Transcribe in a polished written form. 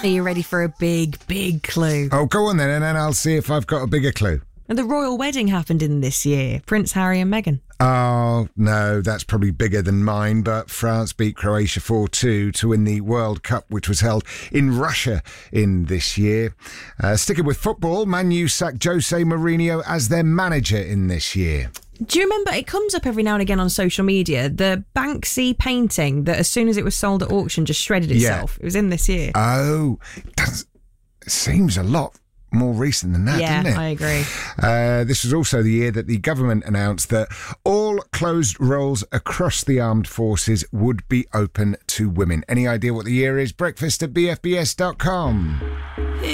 Are you ready for a big, big clue? Oh, go on then, and then I'll see if I've got a bigger clue. And the royal wedding happened in this year. Prince Harry and Meghan. Oh, no, that's probably bigger than mine, but France beat Croatia 4-2 to win the World Cup, which was held in Russia in this year. Sticking with football, Man U sacked Jose Mourinho as their manager in this year. Do you remember, it comes up every now and again on social media, the Banksy painting that as soon as it was sold at auction just shredded itself? Yeah. It was in this year. Oh, that seems a lot more recent than that, doesn't it? Yeah, I agree. This was also the year that the government announced that all closed roles across the armed forces would be open to women. Any idea what the year is? Breakfast at bfbs.com.